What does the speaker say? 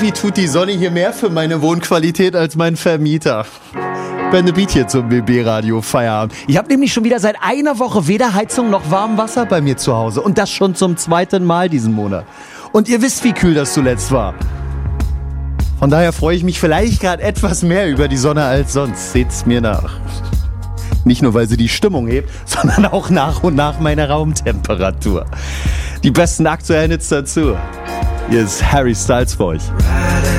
irgendwie tut die Sonne hier mehr für meine Wohnqualität als mein Vermieter. Ben de Beat hier zum BB-Radio Feierabend. Ich habe nämlich schon wieder seit einer Woche weder Heizung noch warmes Wasser bei mir zu Hause. Und das schon zum 2. Mal diesen Monat. Und ihr wisst, wie kühl das zuletzt war. Von daher freue ich mich vielleicht gerade etwas mehr über die Sonne als sonst. Seht's mir nach. Nicht nur, weil sie die Stimmung hebt, sondern auch nach und nach meine Raumtemperatur. Die besten aktuellen Hits dazu. Hier ist Harry Styles für euch.